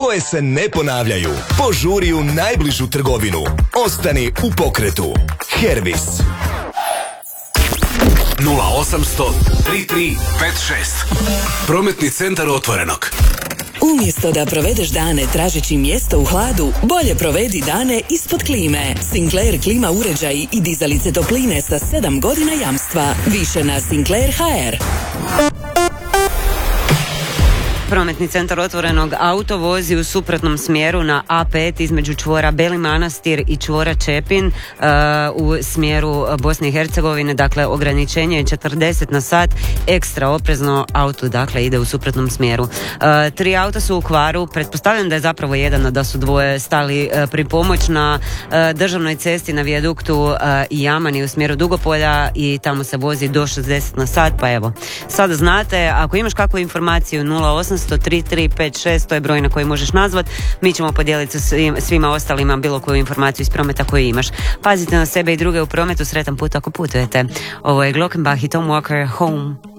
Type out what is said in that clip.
koje se ne ponavljaju. Požuri u najbližu trgovinu. Ostani u pokretu. Hervis. 0800 33 56. Prometni centar Otvorenog. Umjesto da provedeš dane tražeći mjesto u hladu, bolje provedi dane ispod klime. Sinclair klima uređaji i dizalice topline sa 7 godina jamstva. Više na Sinclair HR. Prometni centar Otvorenog. Auto vozi u suprotnom smjeru na A5 između čvora Beli Manastir i čvora Čepin u smjeru Bosne i Hercegovine. Dakle, ograničenje je 40 na sat. Ekstra oprezno, auto dakle ide u suprotnom smjeru. 3 auta su u kvaru. Pretpostavljam da je zapravo jedan, a da su dvoje stali pri pomoć na državnoj cesti na vijaduktu Jamani u smjeru Dugopolja i tamo se vozi do 60 na sat. Pa evo, sada znate, ako imaš kakvu informaciju 0800 3356, to je broj na koji možeš nazvat. Mi ćemo podijeliti sa svima ostalima bilo koju informaciju iz prometa koju imaš. Pazite na sebe i druge u prometu. Sretan put ako putujete. Ovo je Glockenbach i Tom Walker, Home.